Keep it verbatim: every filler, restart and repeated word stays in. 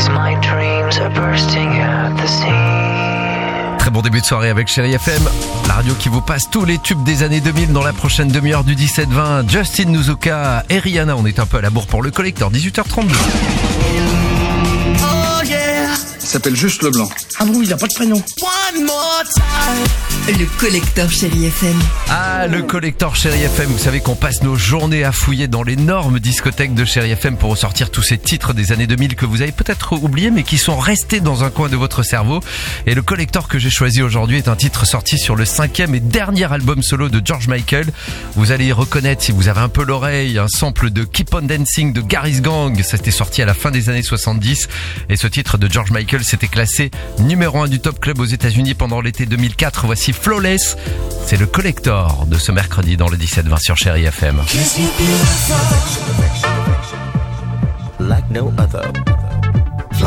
my dreams are bursting at the seams. Très bon début de soirée avec Chérie F M, la radio qui vous passe tous les tubes des années deux mille dans la prochaine demi-heure du dix-sept vingt. Justin Nuzuka et Rihanna, on est un peu à la bourre pour le collecteur, dix-huit heures trente-deux. Oh yeah. Il s'appelle juste Leblanc. Ah bon, il a pas de prénom. One more time. Le collecteur Chérie F M. Ah, le collecteur Chérie F M, vous savez qu'on passe nos journées à fouiller dans l'énorme discothèque de Chérie F M pour ressortir tous ces titres des années deux mille que vous avez peut-être oubliés mais qui sont restés dans un coin de votre cerveau. Et le collecteur que j'ai choisi aujourd'hui est un titre sorti sur le cinquième et dernier album solo de George Michael. Vous allez y reconnaître, si vous avez un peu l'oreille, un sample de Keep on Dancing de Gary's Gang. Ça s'était sorti à la fin des années soixante-dix et ce titre de George Michael s'était classé numéro un du Top Club aux États-Unis pendant l'été deux mille quatre. Voici Flawless. C'est le collector de ce mercredi dans le dix-sept vingt sur Chérie F M. Like no other.